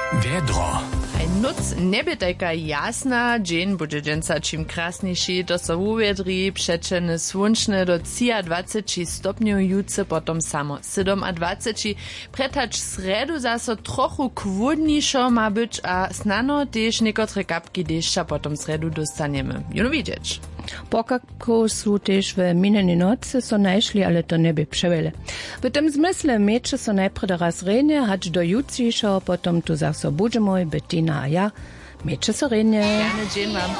Wiedro. Noc nebude taka jasna, dzień bude dżęca czym krasniejszy, to so uwiedri, przeczeny słonczne do 23 stopniów juce, potom samo 27, pretacz sredu zaso trochu chłodniejszo ma być, a snano też niekotre kapki deszcza potom sredu dostaniemy. Juno widzieć. Pokapko są też w minionej nocy so najszli, ale to nie by przewiele. W tym zmysle miecze so najpierw raz renie, hacz do jutrzejszego, potom tu zaso budżemy, Bettina a ja, miecze so renie. Gerne dzień wam.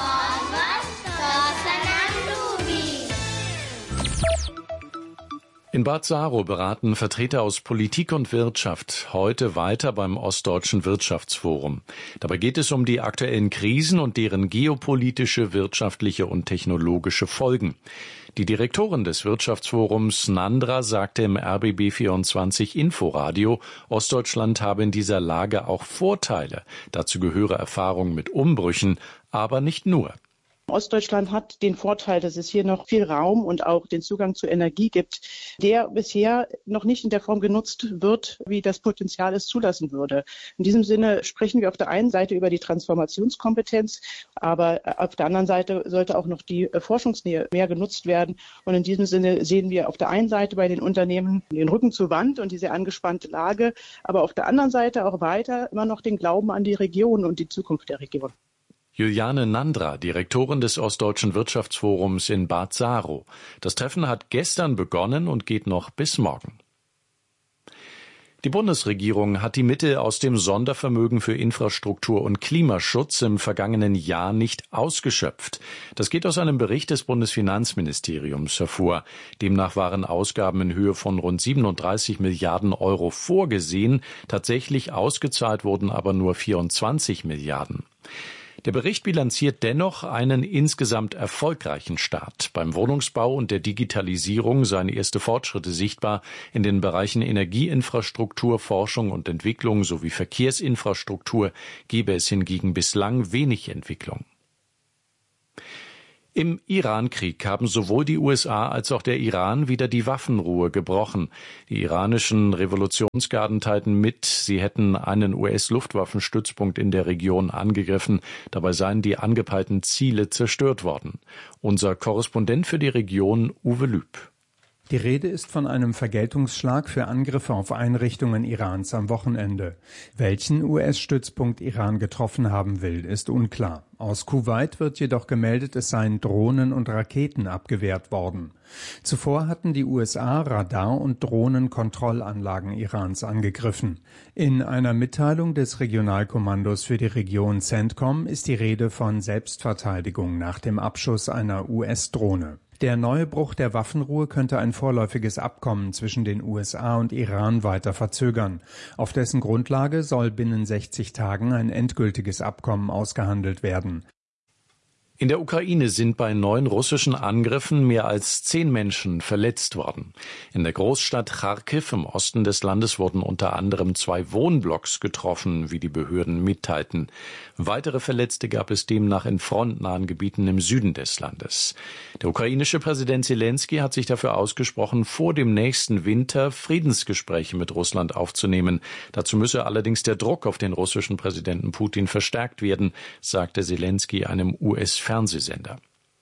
In Bad Saro beraten Vertreter aus Politik und Wirtschaft heute weiter beim Ostdeutschen Wirtschaftsforum. Dabei geht es um die aktuellen Krisen und deren geopolitische, wirtschaftliche und technologische Folgen. Die Direktorin des Wirtschaftsforums Nandra sagte im RBB24 Inforadio, Ostdeutschland habe in dieser Lage auch Vorteile. Dazu gehöre Erfahrung mit Umbrüchen, aber nicht nur. Ostdeutschland hat den Vorteil, dass es hier noch viel Raum und auch den Zugang zu Energie gibt, der bisher noch nicht in der Form genutzt wird, wie das Potenzial es zulassen würde. In diesem Sinne sprechen wir auf der einen Seite über die Transformationskompetenz, aber auf der anderen Seite sollte auch noch die Forschungsnähe mehr genutzt werden. Und in diesem Sinne sehen wir auf der einen Seite bei den Unternehmen den Rücken zur Wand und diese angespannte Lage, aber auf der anderen Seite auch weiter immer noch den Glauben an die Region und die Zukunft der Region. Juliane Nandra, Direktorin des Ostdeutschen Wirtschaftsforums in Bad Saro. Das Treffen hat gestern begonnen und geht noch bis morgen. Die Bundesregierung hat die Mittel aus dem Sondervermögen für Infrastruktur und Klimaschutz im vergangenen Jahr nicht ausgeschöpft. Das geht aus einem Bericht des Bundesfinanzministeriums hervor. Demnach waren Ausgaben in Höhe von rund 37 Milliarden Euro vorgesehen. Tatsächlich ausgezahlt wurden aber nur 24 Milliarden. Der Bericht bilanziert dennoch einen insgesamt erfolgreichen Start. Beim Wohnungsbau und der Digitalisierung seien erste Fortschritte sichtbar. In den Bereichen Energieinfrastruktur, Forschung und Entwicklung sowie Verkehrsinfrastruktur gebe es hingegen bislang wenig Entwicklung. Im Iran-Krieg haben sowohl die USA als auch der Iran wieder die Waffenruhe gebrochen. Die iranischen Revolutionsgarden teilten mit, sie hätten einen US-Luftwaffenstützpunkt in der Region angegriffen. Dabei seien die angepeilten Ziele zerstört worden. Unser Korrespondent für die Region, Uwe Lüb. Die Rede ist von einem Vergeltungsschlag für Angriffe auf Einrichtungen Irans am Wochenende. Welchen US-Stützpunkt Iran getroffen haben will, ist unklar. Aus Kuwait wird jedoch gemeldet, es seien Drohnen und Raketen abgewehrt worden. Zuvor hatten die USA Radar- und Drohnenkontrollanlagen Irans angegriffen. In einer Mitteilung des Regionalkommandos für die Region CENTCOM ist die Rede von Selbstverteidigung nach dem Abschuss einer US-Drohne. Der neue Bruch der Waffenruhe könnte ein vorläufiges Abkommen zwischen den USA und Iran weiter verzögern. Auf dessen Grundlage soll binnen 60 Tagen ein endgültiges Abkommen ausgehandelt werden. In der Ukraine sind bei 9 russischen Angriffen mehr als 10 Menschen verletzt worden. In der Großstadt Charkiw im Osten des Landes wurden unter anderem 2 Wohnblocks getroffen, wie die Behörden mitteilten. Weitere Verletzte gab es demnach in frontnahen Gebieten im Süden des Landes. Der ukrainische Präsident Selensky hat sich dafür ausgesprochen, vor dem nächsten Winter Friedensgespräche mit Russland aufzunehmen. Dazu müsse allerdings der Druck auf den russischen Präsidenten Putin verstärkt werden, sagte Selensky einem US-Fernsehsender.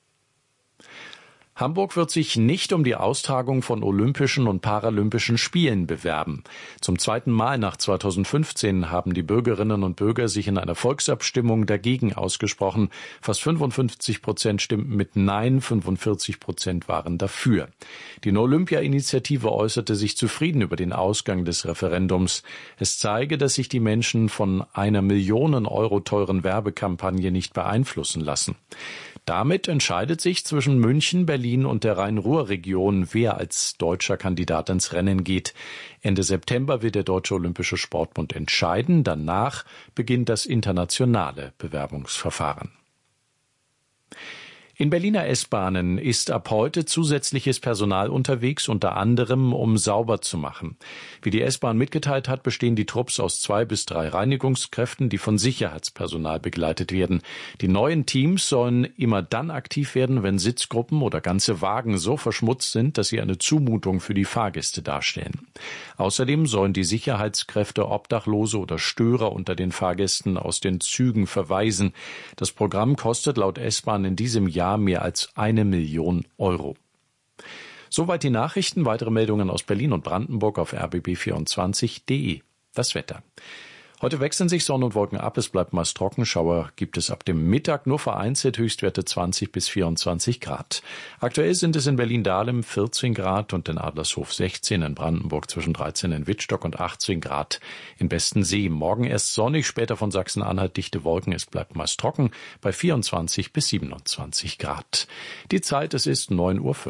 Hamburg wird sich nicht um die Austragung von Olympischen und Paralympischen Spielen bewerben. Zum zweiten Mal nach 2015 haben die Bürgerinnen und Bürger sich in einer Volksabstimmung dagegen ausgesprochen. Fast 55% stimmten mit Nein, 45% waren dafür. Die No-Olympia-Initiative äußerte sich zufrieden über den Ausgang des Referendums. Es zeige, dass sich die Menschen von einer Millionen Euro teuren Werbekampagne nicht beeinflussen lassen. Damit entscheidet sich zwischen München, Berlin und der Rhein-Ruhr-Region, wer als deutscher Kandidat ins Rennen geht. Ende September wird der Deutsche Olympische Sportbund entscheiden. Danach beginnt das internationale Bewerbungsverfahren. In Berliner S-Bahnen ist ab heute zusätzliches Personal unterwegs, unter anderem, um sauber zu machen. Wie die S-Bahn mitgeteilt hat, bestehen die Trupps aus 2 bis 3 Reinigungskräften, die von Sicherheitspersonal begleitet werden. Die neuen Teams sollen immer dann aktiv werden, wenn Sitzgruppen oder ganze Wagen so verschmutzt sind, dass sie eine Zumutung für die Fahrgäste darstellen. Außerdem sollen die Sicherheitskräfte Obdachlose oder Störer unter den Fahrgästen aus den Zügen verweisen. Das Programm kostet laut S-Bahn in diesem Jahr mehr als 1 Million Euro. Soweit die Nachrichten. Weitere Meldungen aus Berlin und Brandenburg auf rbb24.de. Das Wetter. Heute wechseln sich Sonne und Wolken ab. Es bleibt meist trocken. Schauer gibt es ab dem Mittag nur vereinzelt. Höchstwerte 20 bis 24 Grad. Aktuell sind es in Berlin-Dahlem 14 Grad und in Adlershof 16, in Brandenburg zwischen 13 in Wittstock und 18 Grad in Bestensee. Morgen erst sonnig, später von Sachsen-Anhalt dichte Wolken. Es bleibt meist trocken bei 24 bis 27 Grad. Die Zeit, es ist 9:05 Uhr.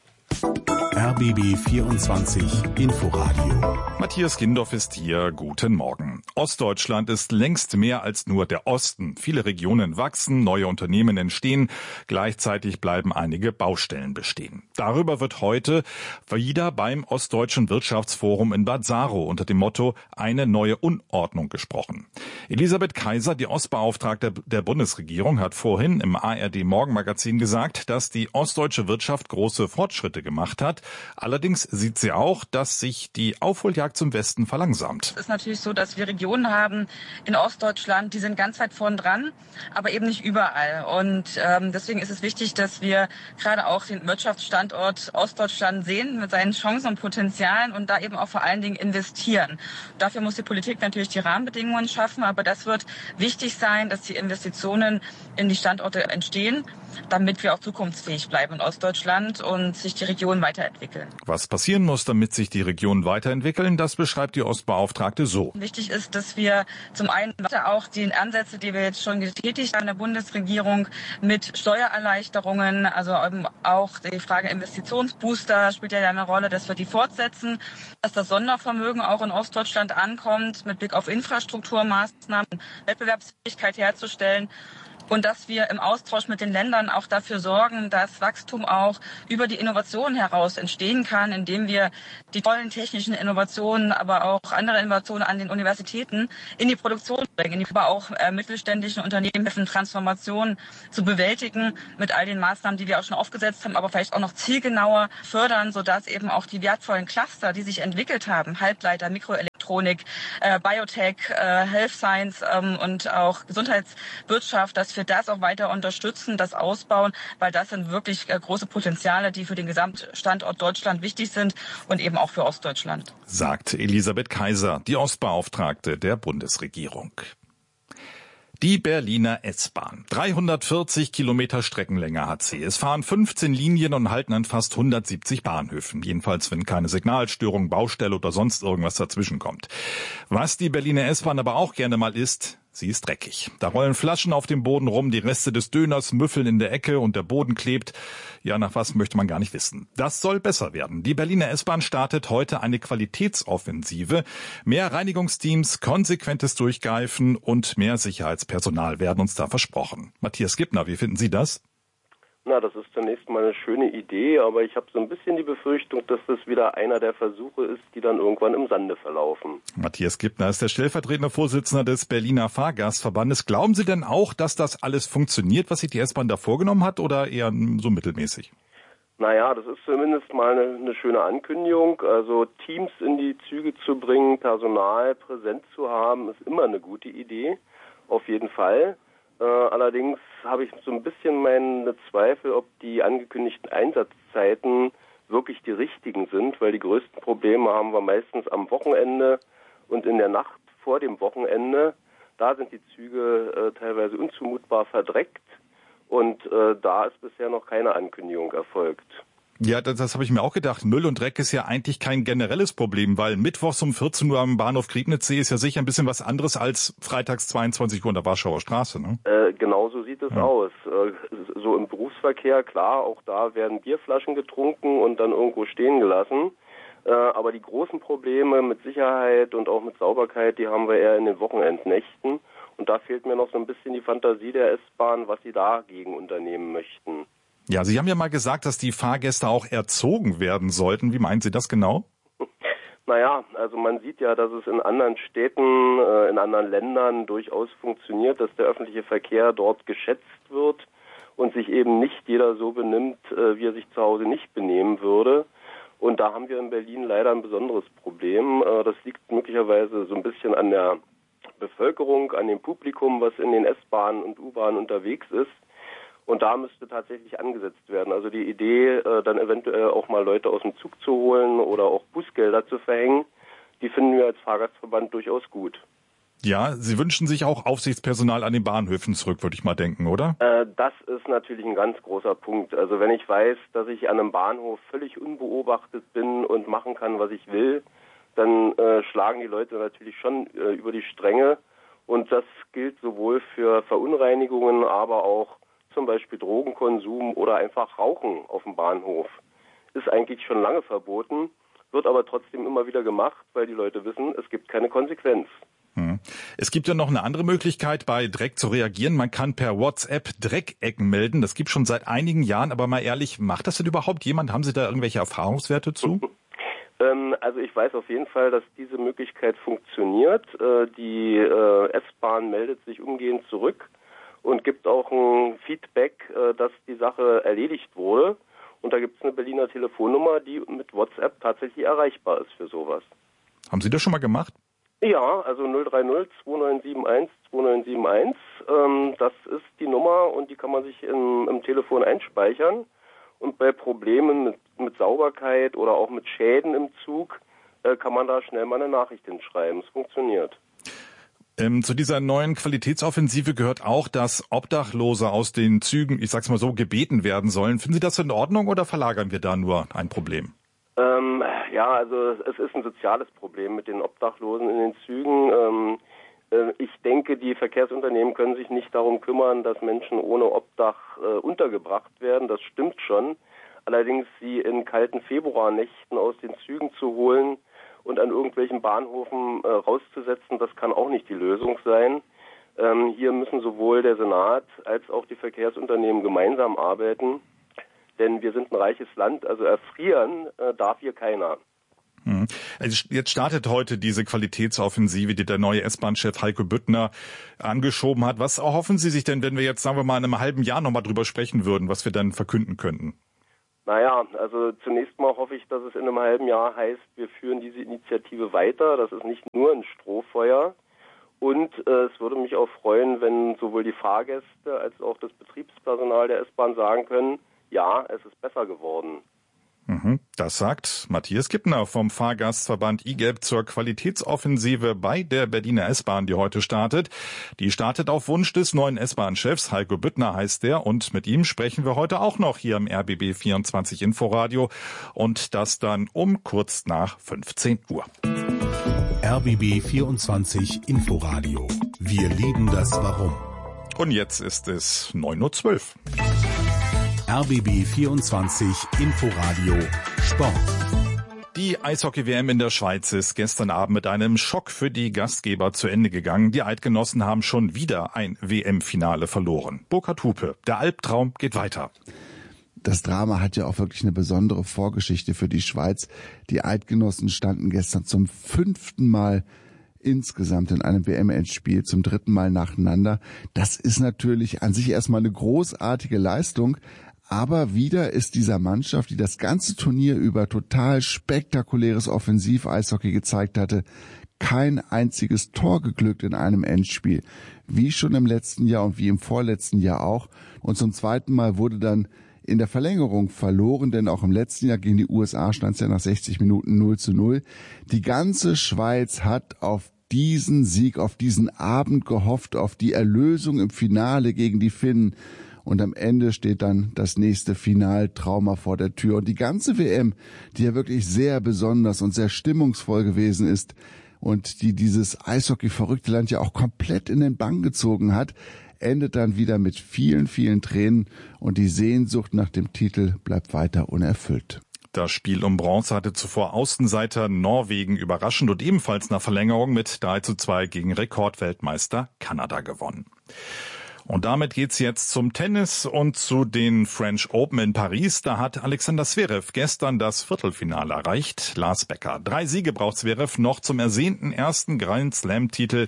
RBB 24 Inforadio. Matthias Gindorf ist hier. Guten Morgen. Ostdeutschland ist längst mehr als nur der Osten. Viele Regionen wachsen, neue Unternehmen entstehen. Gleichzeitig bleiben einige Baustellen bestehen. Darüber wird heute wieder beim Ostdeutschen Wirtschaftsforum in Bad Saro unter dem Motto Eine neue Unordnung gesprochen. Elisabeth Kaiser, die Ostbeauftragte der Bundesregierung, hat vorhin im ARD Morgenmagazin gesagt, dass die ostdeutsche Wirtschaft große Fortschritte gemacht hat. Allerdings sieht sie auch, dass sich die Aufholjagd zum Westen verlangsamt. Es ist natürlich so, dass wir Regionen haben in Ostdeutschland, die sind ganz weit vorn dran, aber eben nicht überall. Und deswegen ist es wichtig, dass wir gerade auch den Wirtschaftsstandort Ostdeutschland sehen mit seinen Chancen und Potenzialen und da eben auch vor allen Dingen investieren. Dafür muss die Politik natürlich die Rahmenbedingungen schaffen, aber das wird wichtig sein, dass die Investitionen in die Standorte entstehen, damit wir auch zukunftsfähig bleiben in Ostdeutschland und sich die Regionen weiterentwickeln. Was passieren muss, damit sich die Regionen weiterentwickeln, das beschreibt die Ostbeauftragte so. Wichtig ist, dass wir zum einen auch die Ansätze, die wir jetzt schon getätigt haben in der Bundesregierung mit Steuererleichterungen, also auch die Frage Investitionsbooster spielt ja eine Rolle, dass wir die fortsetzen, dass das Sondervermögen auch in Ostdeutschland ankommt, mit Blick auf Infrastrukturmaßnahmen, Wettbewerbsfähigkeit herzustellen. Und dass wir im Austausch mit den Ländern auch dafür sorgen, dass Wachstum auch über die Innovation heraus entstehen kann, indem wir die tollen technischen Innovationen, aber auch andere Innovationen an den Universitäten in die Produktion bringen, aber auch mittelständischen Unternehmen helfen, Transformation zu bewältigen mit all den Maßnahmen, die wir auch schon aufgesetzt haben, aber vielleicht auch noch zielgenauer fördern, sodass eben auch die wertvollen Cluster, die sich entwickelt haben, Halbleiter, Mikroelektronik, Biotech, Health Science und auch Gesundheitswirtschaft, dass wir das auch weiter unterstützen, das ausbauen, weil das sind wirklich große Potenziale, die für den Gesamtstandort Deutschland wichtig sind und eben auch für Ostdeutschland. Sagt Elisabeth Kaiser, die Ostbeauftragte der Bundesregierung. Die Berliner S-Bahn. 340 Kilometer Streckenlänge hat sie. Es fahren 15 Linien und halten an fast 170 Bahnhöfen. Jedenfalls, wenn keine Signalstörung, Baustelle oder sonst irgendwas dazwischen kommt. Was die Berliner S-Bahn aber auch gerne mal ist, sie ist dreckig. Da rollen Flaschen auf dem Boden rum, die Reste des Döners müffeln in der Ecke und der Boden klebt. Ja, nach was möchte man gar nicht wissen. Das soll besser werden. Die Berliner S-Bahn startet heute eine Qualitätsoffensive. Mehr Reinigungsteams, konsequentes Durchgreifen und mehr Sicherheitspersonal werden uns da versprochen. Matthias Gibner, wie finden Sie das? Na, das ist zunächst mal eine schöne Idee, aber ich habe so ein bisschen die Befürchtung, dass das wieder einer der Versuche ist, die dann irgendwann im Sande verlaufen. Matthias Gibner ist der stellvertretende Vorsitzende des Berliner Fahrgastverbandes. Glauben Sie denn auch, dass das alles funktioniert, was sich die S-Bahn da vorgenommen hat, oder eher so mittelmäßig? Naja, das ist zumindest mal eine schöne Ankündigung. Also Teams in die Züge zu bringen, Personal präsent zu haben, ist immer eine gute Idee, auf jeden Fall. Allerdings habe ich so ein bisschen meine Zweifel, ob die angekündigten Einsatzzeiten wirklich die richtigen sind, weil die größten Probleme haben wir meistens am Wochenende und in der Nacht vor dem Wochenende. Da sind die Züge teilweise unzumutbar verdreckt und da ist bisher noch keine Ankündigung erfolgt. Ja, das habe ich mir auch gedacht. Müll und Dreck ist ja eigentlich kein generelles Problem, weil mittwochs um 14 Uhr am Bahnhof Griebnitzsee ist ja sicher ein bisschen was anderes als freitags 22 Uhr an der Warschauer Straße, ne? Genau so sieht es aus. So im Berufsverkehr, klar, auch da werden Bierflaschen getrunken und dann irgendwo stehen gelassen. Aber die großen Probleme mit Sicherheit und auch mit Sauberkeit, die haben wir eher in den Wochenendnächten. Und da fehlt mir noch so ein bisschen die Fantasie der S-Bahn, was sie dagegen unternehmen möchten. Ja, Sie haben ja mal gesagt, dass die Fahrgäste auch erzogen werden sollten. Wie meinen Sie das genau? Naja, also man sieht ja, dass es in anderen Städten, in anderen Ländern durchaus funktioniert, dass der öffentliche Verkehr dort geschätzt wird und sich eben nicht jeder so benimmt, wie er sich zu Hause nicht benehmen würde. Und da haben wir in Berlin leider ein besonderes Problem. Das liegt möglicherweise so ein bisschen an der Bevölkerung, an dem Publikum, was in den S-Bahnen und U-Bahnen unterwegs ist. Und da müsste tatsächlich angesetzt werden. Also die Idee, dann eventuell auch mal Leute aus dem Zug zu holen oder auch Bußgelder zu verhängen, die finden wir als Fahrgastverband durchaus gut. Ja, Sie wünschen sich auch Aufsichtspersonal an den Bahnhöfen zurück, würde ich mal denken, oder? Das ist natürlich ein ganz großer Punkt. Also wenn ich weiß, dass ich an einem Bahnhof völlig unbeobachtet bin und machen kann, was ich will, dann schlagen die Leute natürlich schon über die Stränge. Und das gilt sowohl für Verunreinigungen, aber auch zum Beispiel Drogenkonsum oder einfach Rauchen auf dem Bahnhof. Ist eigentlich schon lange verboten, wird aber trotzdem immer wieder gemacht, weil die Leute wissen, es gibt keine Konsequenz. Es gibt ja noch eine andere Möglichkeit, bei Dreck zu reagieren. Man kann per WhatsApp Dreckecken melden. Das gibt es schon seit einigen Jahren. Aber mal ehrlich, macht das denn überhaupt jemand? Haben Sie da irgendwelche Erfahrungswerte zu? Also ich weiß auf jeden Fall, dass diese Möglichkeit funktioniert. Die S-Bahn meldet sich umgehend zurück und gibt auch ein Feedback, dass die Sache erledigt wurde. Und da gibt es eine Berliner Telefonnummer, die mit WhatsApp tatsächlich erreichbar ist für sowas. Haben Sie das schon mal gemacht? Ja, also 030 2971 2971. Das ist die Nummer und die kann man sich im Telefon einspeichern. Und bei Problemen mit Sauberkeit oder auch mit Schäden im Zug kann man da schnell mal eine Nachricht hinschreiben. Es funktioniert. Zu dieser neuen Qualitätsoffensive gehört auch, dass Obdachlose aus den Zügen, ich sag's mal so, gebeten werden sollen. Finden Sie das in Ordnung oder verlagern wir da nur ein Problem? Ja, also es ist ein soziales Problem mit den Obdachlosen in den Zügen. Ich denke, die Verkehrsunternehmen können sich nicht darum kümmern, dass Menschen ohne Obdach untergebracht werden. Das stimmt schon. Allerdings sie in kalten Februarnächten aus den Zügen zu holen und an irgendwelchen Bahnhöfen rauszusetzen, das kann auch nicht die Lösung sein. Hier müssen sowohl der Senat als auch die Verkehrsunternehmen gemeinsam arbeiten, denn wir sind ein reiches Land, also erfrieren darf hier keiner. Also jetzt startet heute diese Qualitätsoffensive, die der neue S-Bahn-Chef Heiko Büttner angeschoben hat. Was erhoffen Sie sich denn, wenn wir jetzt, sagen wir mal, in einem halben Jahr nochmal drüber sprechen würden, was wir dann verkünden könnten? Naja, also zunächst mal hoffe ich, dass es in einem halben Jahr heißt, wir führen diese Initiative weiter. Das ist nicht nur ein Strohfeuer. Und es würde mich auch freuen, wenn sowohl die Fahrgäste als auch das Betriebspersonal der S-Bahn sagen können, ja, es ist besser geworden. Das sagt Matthias Kippner vom Fahrgastverband IGEB zur Qualitätsoffensive bei der Berliner S-Bahn, die heute startet. Die startet auf Wunsch des neuen S-Bahn-Chefs, Heiko Büttner heißt der, und mit ihm sprechen wir heute auch noch hier im RBB 24 Inforadio und das dann um kurz nach 15 Uhr. RBB 24 Inforadio. Wir lieben das Warum. Und jetzt ist es 9:12 Uhr. RBB 24 Inforadio Sport. Die Eishockey-WM in der Schweiz ist gestern Abend mit einem Schock für die Gastgeber zu Ende gegangen. Die Eidgenossen haben schon wieder ein WM-Finale verloren. Burkhard Hupe, der Albtraum geht weiter. Das Drama hat ja auch wirklich eine besondere Vorgeschichte für die Schweiz. Die Eidgenossen standen gestern zum 5. Mal insgesamt in einem WM-Endspiel, zum 3. Mal nacheinander. Das ist natürlich an sich erstmal eine großartige Leistung. Aber wieder ist dieser Mannschaft, die das ganze Turnier über total spektakuläres Offensiv-Eishockey gezeigt hatte, kein einziges Tor geglückt in einem Endspiel. Wie schon im letzten Jahr und wie im vorletzten Jahr auch. Und zum 2. Mal wurde dann in der Verlängerung verloren, denn auch im letzten Jahr gegen die USA stand es ja nach 60 Minuten 0:0. Die ganze Schweiz hat auf diesen Sieg, auf diesen Abend gehofft, auf die Erlösung im Finale gegen die Finnen. Und am Ende steht dann das nächste Finaltrauma vor der Tür. Und die ganze WM, die ja wirklich sehr besonders und sehr stimmungsvoll gewesen ist und die dieses Eishockey-verrückte Land ja auch komplett in den Bann gezogen hat, endet dann wieder mit vielen, vielen Tränen. Und die Sehnsucht nach dem Titel bleibt weiter unerfüllt. Das Spiel um Bronze hatte zuvor Außenseiter Norwegen überraschend und ebenfalls nach Verlängerung mit 3:2 gegen Rekordweltmeister Kanada gewonnen. Und damit geht's jetzt zum Tennis und zu den French Open in Paris. Da hat Alexander Zverev gestern das Viertelfinale erreicht. Lars Becker. 3 Siege braucht Zverev noch zum ersehnten ersten Grand Slam-Titel.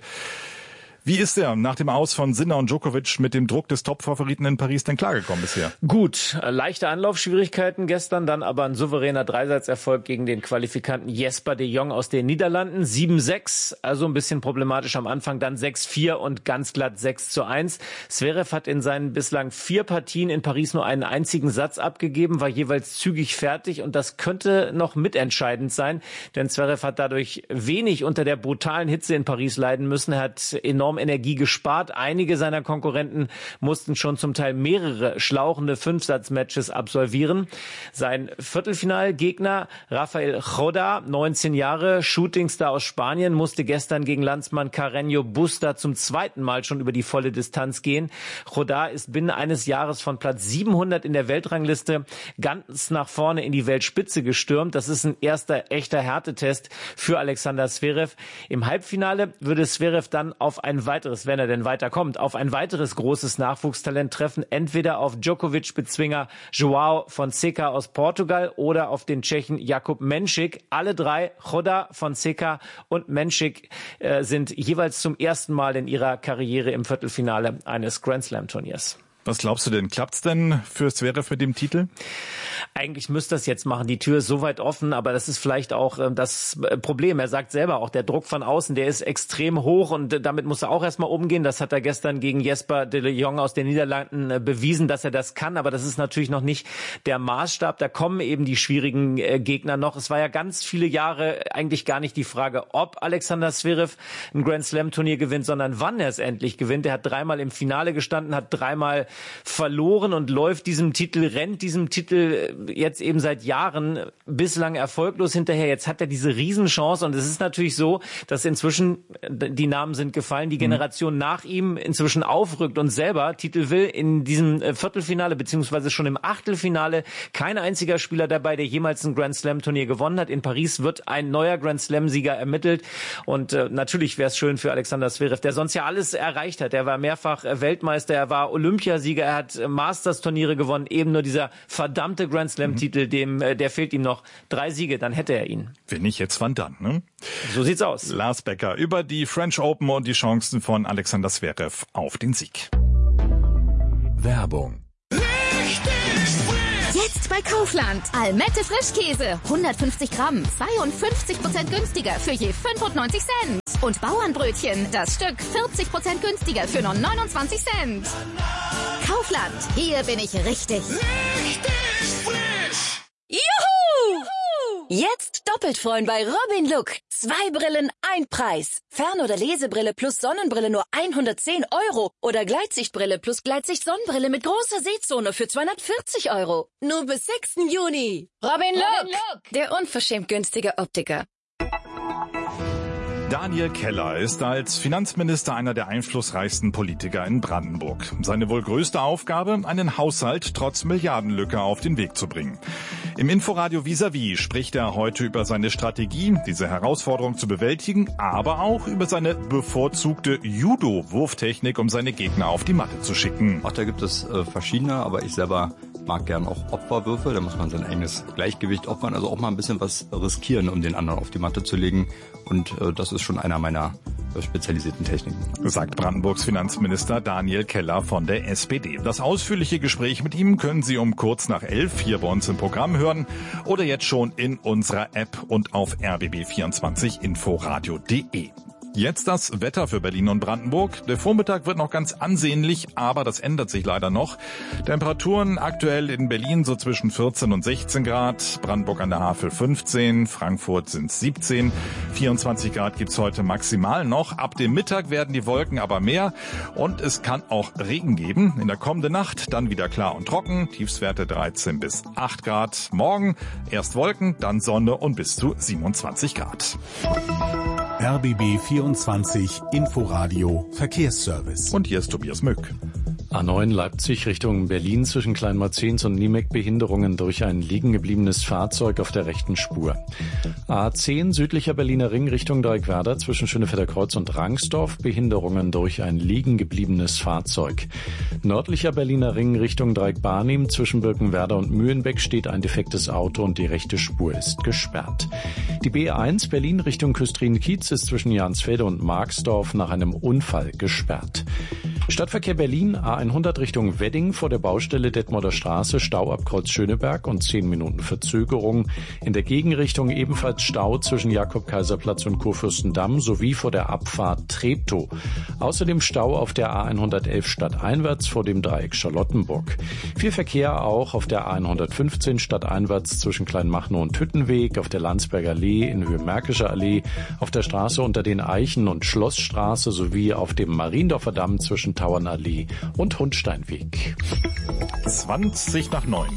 Wie ist er nach dem Aus von Sinner und Djokovic mit dem Druck des Top-Favoriten in Paris denn klargekommen bisher? Gut, leichte Anlaufschwierigkeiten gestern, dann aber ein souveräner Dreisatzerfolg gegen den Qualifikanten Jesper de Jong aus den Niederlanden. 7:6, also ein bisschen problematisch am Anfang, dann 6:4 und ganz glatt 6:1. Zverev hat in seinen bislang 4 Partien in Paris nur einen einzigen Satz abgegeben, war jeweils zügig fertig und das könnte noch mitentscheidend sein, denn Zverev hat dadurch wenig unter der brutalen Hitze in Paris leiden müssen. Er hat enorm Energie gespart. Einige seiner Konkurrenten mussten schon zum Teil mehrere schlauchende 5-Satz-Matches absolvieren. Sein Viertelfinalgegner Rafael Jodá, 19 Jahre, Shootingstar aus Spanien, musste gestern gegen Landsmann Carreño Busta zum zweiten Mal schon über die volle Distanz gehen. Jodá ist binnen eines Jahres von Platz 700 in der Weltrangliste ganz nach vorne in die Weltspitze gestürmt. Das ist ein erster echter Härtetest für Alexander Zverev. Im Halbfinale würde Zverev dann auf ein weiteres, wenn er denn weiterkommt, auf ein weiteres großes Nachwuchstalent treffen, entweder auf Djokovic-Bezwinger João Fonseca aus Portugal oder auf den Tschechen Jakub Menšík. Alle 3, Jodá, Fonseca und Menšík, sind jeweils zum ersten Mal in ihrer Karriere im Viertelfinale eines Grand Slam-Turniers. Was glaubst du denn? Klappt's denn für Zverev mit dem Titel? Eigentlich müsste das jetzt machen. Die Tür ist so weit offen, aber das ist vielleicht auch das Problem. Er sagt selber auch, der Druck von außen, der ist extrem hoch und damit muss er auch erstmal umgehen. Das hat er gestern gegen Jesper de Jong aus den Niederlanden bewiesen, dass er das kann. Aber das ist natürlich noch nicht der Maßstab. Da kommen eben die schwierigen Gegner noch. Es war ja ganz viele Jahre eigentlich gar nicht die Frage, ob Alexander Zverev ein Grand Slam Turnier gewinnt, sondern wann er es endlich gewinnt. Er hat 3-mal im Finale gestanden, hat 3-mal verloren und läuft diesem Titel, rennt diesem Titel jetzt eben seit Jahren bislang erfolglos hinterher. Jetzt hat er diese Riesenchance und es ist natürlich so, dass inzwischen, die Namen sind gefallen, die Generation nach ihm inzwischen aufrückt und selber Titel will. In diesem Viertelfinale beziehungsweise schon im Achtelfinale kein einziger Spieler dabei, der jemals ein Grand Slam Turnier gewonnen hat. In Paris wird ein neuer Grand Slam Sieger ermittelt und natürlich wäre es schön für Alexander Zverev, der sonst ja alles erreicht hat. Er war mehrfach Weltmeister, er war Olympiasieger, er hat Masters-Turniere gewonnen, eben nur dieser verdammte Grand Slam-Titel, der fehlt ihm noch. 3 Siege, dann hätte er ihn. Wenn nicht jetzt, wann dann, ne? So sieht's aus. Lars Becker über die French Open und die Chancen von Alexander Zverev auf den Sieg. Werbung. Jetzt bei Kaufland. Almette Frischkäse. 150 Gramm. 52% günstiger für je 95 Cent. Und Bauernbrötchen. Das Stück 40% günstiger für nur 29 Cent. Kaufland. Hier bin ich richtig. Richtig frisch. Juhu! Jetzt doppelt freuen bei Robin Look. 2 Brillen, 1 Preis. Fern- oder Lesebrille plus Sonnenbrille nur 110 €. Oder Gleitsichtbrille plus Gleitsicht-Sonnenbrille mit großer Sehzone für 240 €. Nur bis 6. Juni. Robin Look. Der unverschämt günstige Optiker. Daniel Keller ist als Finanzminister einer der einflussreichsten Politiker in Brandenburg. Seine wohl größte Aufgabe, einen Haushalt trotz Milliardenlücke auf den Weg zu bringen. Im Inforadio Vis-à-vis spricht er heute über seine Strategie, diese Herausforderung zu bewältigen, aber auch über seine bevorzugte Judo-Wurftechnik, um seine Gegner auf die Matte zu schicken. Ach, da gibt es verschiedene, aber ich selber mag gern auch Opferwürfe. Da muss man sein eigenes Gleichgewicht opfern, also auch mal ein bisschen was riskieren, um den anderen auf die Matte zu legen. Und das ist schon einer meiner spezialisierten Techniken. Sagt Brandenburgs Finanzminister Daniel Keller von der SPD. Das ausführliche Gespräch mit ihm können Sie um kurz nach 11 hier bei uns im Programm hören oder jetzt schon in unserer App und auf rbb24inforadio.de. Jetzt das Wetter für Berlin und Brandenburg. Der Vormittag wird noch ganz ansehnlich, aber das ändert sich leider noch. Temperaturen aktuell in Berlin so zwischen 14 und 16 Grad, Brandenburg an der Havel 15, Frankfurt sind 17, 24 Grad gibt's heute maximal noch. Ab dem Mittag werden die Wolken aber mehr und es kann auch Regen geben. In der kommenden Nacht dann wieder klar und trocken, Tiefstwerte 13 bis 8 Grad. Morgen erst Wolken, dann Sonne und bis zu 27 Grad. RBB 24 Inforadio Verkehrsservice. Und hier ist Tobias Mück. A9 Leipzig Richtung Berlin zwischen Kleinmarzens und Niemeck Behinderungen durch ein liegengebliebenes Fahrzeug auf der rechten Spur. A10 südlicher Berliner Ring Richtung Dreieckwerder zwischen Schönefelder Kreuz und Rangsdorf Behinderungen durch ein liegengebliebenes Fahrzeug. Nördlicher Berliner Ring Richtung Dreieck-Barnim zwischen Birkenwerder und Mühlenbeck steht ein defektes Auto und die rechte Spur ist gesperrt. Die B1 Berlin Richtung Küstrin-Kiez ist zwischen Jansfelde und Marxdorf nach einem Unfall gesperrt. Stadtverkehr Berlin A100 Richtung Wedding vor der Baustelle Detmolder Straße, Stau ab Kreuz Schöneberg und 10 Minuten Verzögerung. In der Gegenrichtung ebenfalls Stau zwischen Jakob-Kaiser-Platz und Kurfürstendamm sowie vor der Abfahrt Treptow. Außerdem Stau auf der A111 stadteinwärts vor dem Dreieck Charlottenburg. Viel Verkehr auch auf der A115 stadteinwärts zwischen Kleinmachnow und Hüttenweg, auf der Landsberger Allee in Höhe Märkischer Allee, auf der Straße unter den Eichen und Schlossstraße sowie auf dem Mariendorfer Damm zwischen Tauernallee und Hundsteinweg. 8:20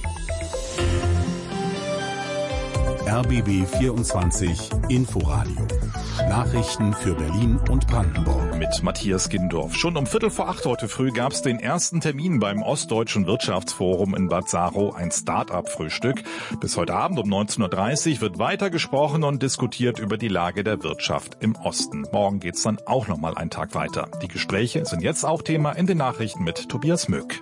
RBB 24 Inforadio. Nachrichten für Berlin und Brandenburg. Mit Matthias Gindorf. Schon um 7:45 heute früh gab es den ersten Termin beim Ostdeutschen Wirtschaftsforum in Bad Saro, ein Start-up-Frühstück. Bis heute Abend um 19:30 Uhr wird weiter gesprochen und diskutiert über die Lage der Wirtschaft im Osten. Morgen geht's dann auch noch mal einen Tag weiter. Die Gespräche sind jetzt auch Thema in den Nachrichten mit Tobias Mück.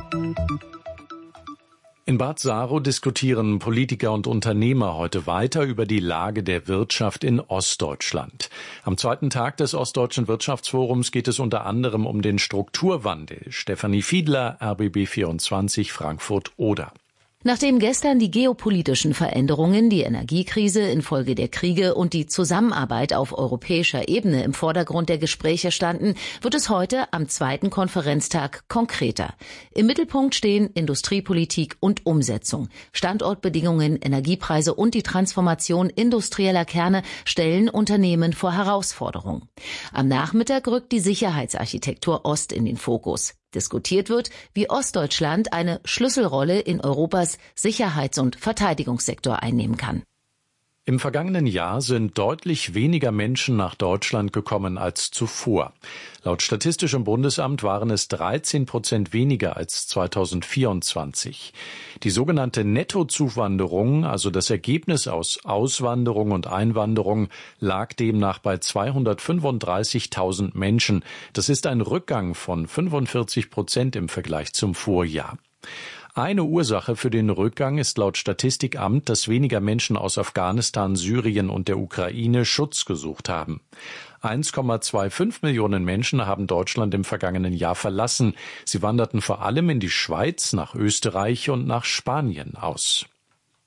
In Bad Saro diskutieren Politiker und Unternehmer heute weiter über die Lage der Wirtschaft in Ostdeutschland. Am zweiten Tag des Ostdeutschen Wirtschaftsforums geht es unter anderem um den Strukturwandel. Stefanie Fiedler, RBB 24, Frankfurt-Oder. Nachdem gestern die geopolitischen Veränderungen, die Energiekrise infolge der Kriege und die Zusammenarbeit auf europäischer Ebene im Vordergrund der Gespräche standen, wird es heute am zweiten Konferenztag konkreter. Im Mittelpunkt stehen Industriepolitik und Umsetzung. Standortbedingungen, Energiepreise und die Transformation industrieller Kerne stellen Unternehmen vor Herausforderungen. Am Nachmittag rückt die Sicherheitsarchitektur Ost in den Fokus. Diskutiert wird, wie Ostdeutschland eine Schlüsselrolle in Europas Sicherheits- und Verteidigungssektor einnehmen kann. Im vergangenen Jahr sind deutlich weniger Menschen nach Deutschland gekommen als zuvor. Laut Statistischem Bundesamt waren es 13% weniger als 2024. Die sogenannte Nettozuwanderung, also das Ergebnis aus Auswanderung und Einwanderung, lag demnach bei 235.000 Menschen. Das ist ein Rückgang von 45% im Vergleich zum Vorjahr. Eine Ursache für den Rückgang ist laut Statistikamt, dass weniger Menschen aus Afghanistan, Syrien und der Ukraine Schutz gesucht haben. 1,25 Millionen Menschen haben Deutschland im vergangenen Jahr verlassen. Sie wanderten vor allem in die Schweiz, nach Österreich und nach Spanien aus.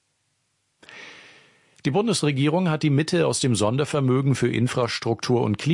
Die Bundesregierung hat die Mittel aus dem Sondervermögen für Infrastruktur und